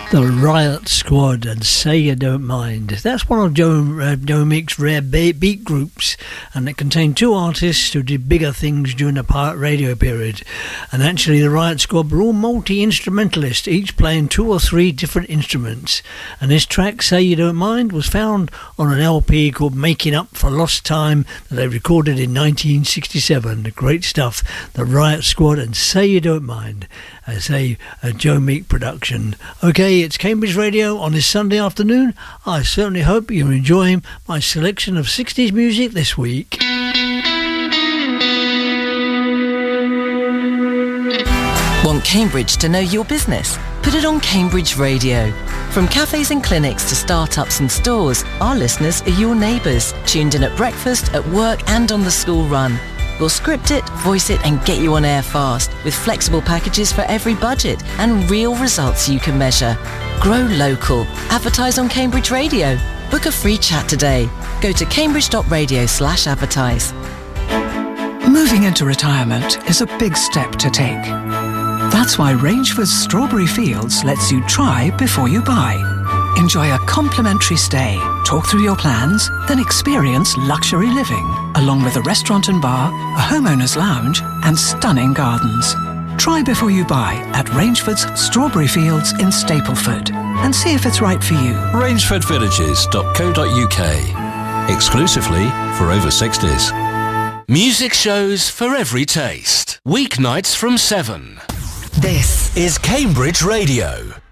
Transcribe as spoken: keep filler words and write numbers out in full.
The Riot Squad and Say You Don't Mind. That's one of Joe, uh, Joe Meek's rare ba- beat groups, and it contained two artists who did bigger things during the pirate radio period. And actually the Riot Squad were all multi-instrumentalists, each playing two or three different instruments. And this track, Say You Don't Mind, was found on an L P called Making Up for Lost Time that they recorded in nineteen sixty-seven. Great stuff. The Riot Squad and Say You Don't Mind. As a, a Joe Meek production. Okay, it's Cambridge Radio on this Sunday afternoon. I certainly hope you're enjoying my selection of sixties music this week. Want Cambridge to know your business? Put it on Cambridge Radio. From cafes and clinics to startups and stores, our listeners are your neighbours, tuned in at breakfast, at work and on the school run. We'll script it, voice it and get you on air fast with flexible packages for every budget and real results you can measure. Grow local. Advertise on Cambridge Radio. Book a free chat today. Go to cambridge.radio slash advertise. Moving into retirement is a big step to take. That's why Rangeford's Strawberry Fields lets you try before you buy. Enjoy a complimentary stay, talk through your plans, then experience luxury living, along with a restaurant and bar, a homeowner's lounge, and stunning gardens. Try before you buy at Rangeford's Strawberry Fields in Stapleford and see if it's right for you. rangeford villages dot co dot uk. Exclusively for over sixties. Music shows for every taste. Weeknights from seven. This is Cambridge Radio.